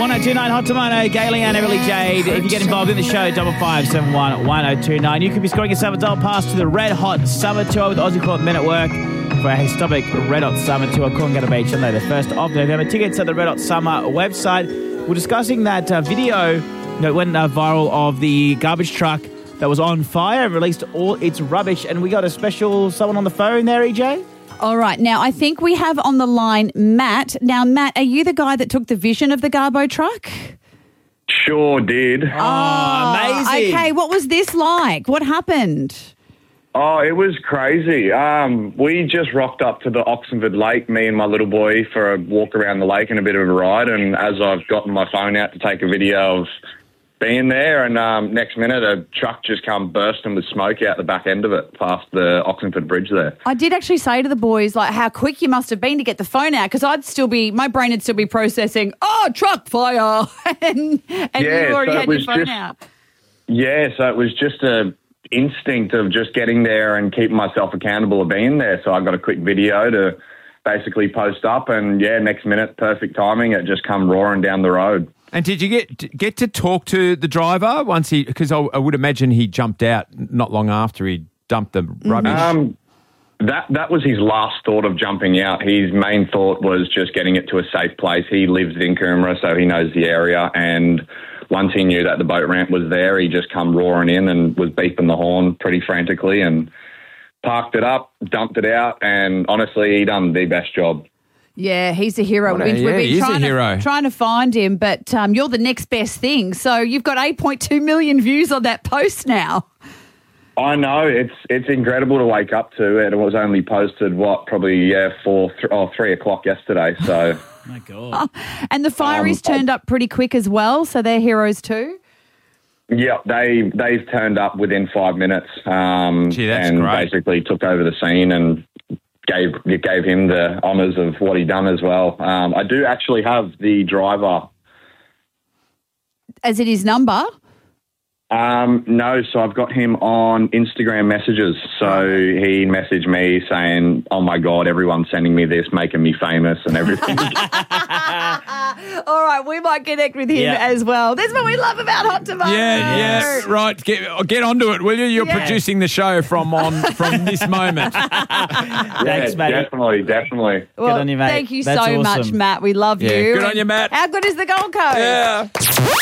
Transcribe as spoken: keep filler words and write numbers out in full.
one oh two nine Hot Tomato, Gailey and Everly Jade. If you get involved in the show, double five seven one one oh two nine. You could be scoring yourself a dollar pass to the Red Hot Summer Tour with Aussie Corp Men at Work for a historic Red Hot Summer Tour, Coolangatta Beach, Sunday the first of November. Tickets at the Red Hot Summer website. We're discussing that uh, video that went uh, viral of the garbage truck that was on fire and released all its rubbish. And we got a special someone on the phone there, E J? All right. Now, I think we have on the line Matt. Now, Matt, are you the guy that took the vision of the Garbo truck? Sure did. Oh, amazing. Okay, what was this like? What happened? Oh, it was crazy. Um, we just rocked up to the Oxenford Lake, me and my little boy, for a walk around the lake and a bit of a ride. And as I've gotten my phone out to take a video of being there, and um, next minute a truck just come bursting with smoke out the back end of it past the Oxenford Bridge there. I did actually say to the boys, like, how quick you must have been to get the phone out, because I'd still be, my brain would still be processing, oh, truck fire, and, and Yeah, you already so it had your was phone just- out. Yeah, so it was just a instinct of just getting there and keeping myself accountable of being there. So I got a quick video to basically post up, and yeah, next minute, perfect timing, it just come roaring down the road. And did you get get to talk to the driver once he, because I, I would imagine he jumped out not long after he dumped the rubbish? Um, that that was his last thought of jumping out. His main thought was just getting it to a safe place. He lives in Coomera, so he knows the area, and once he knew that the boat ramp was there, he just come roaring in and was beeping the horn pretty frantically and parked it up, dumped it out, and honestly, he done the best job. Yeah, he's a hero. What a- We've been, yeah, we've he been is a trying, hero. To, trying to find him, but um, you're the next best thing. So you've got eight point two million views on that post now. I know, it's it's incredible to wake up to, and it was only posted, what, probably, yeah, four, th- oh, three o'clock yesterday, so... Oh, my God. And the fireys Um, turned up pretty quick as well, so they're heroes too. Yeah, they, they've turned up within five minutes um, Gee, that's and great. basically took over the scene and gave gave him the honours of what he done as well. Um, I do actually have the driver. As it is number. Um, no, so I've got him on Instagram messages. So he messaged me saying, oh, my God, everyone's sending me this, making me famous and everything. All right, we might connect with him Yeah. as well. That's what we love about Hot Tomato. Yeah, yeah, right. Get get onto it, will you? You're Yeah. producing the show from on from this moment. Thanks, yeah, mate. Definitely, definitely. Well, on you, mate. Thank you That's so much, awesome. Matt. We love Yeah, you. good on And you, Matt. How good is the Gold Coast? Yeah.